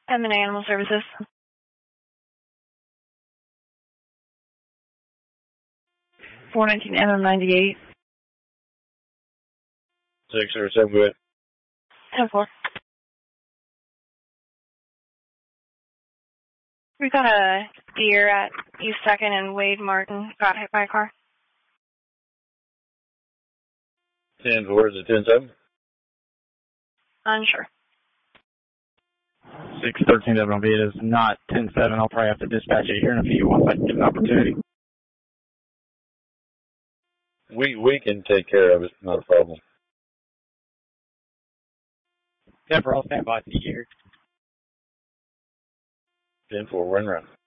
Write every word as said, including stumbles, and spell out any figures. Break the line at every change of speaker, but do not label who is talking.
Edmond Animal Services. four nineteen M M ninety-eight.
six or seven, good.
ten four. We got a deer at East second and Wade Martin got hit by a car.
ten four, is it ten seven?
Unsure.
six thirteen W B, it is not ten seven. I'll probably have to dispatch it here in a few once I get an opportunity.
We we can take care of it, not a problem.
Denver, I'll stand by to you here.
ten four, run around.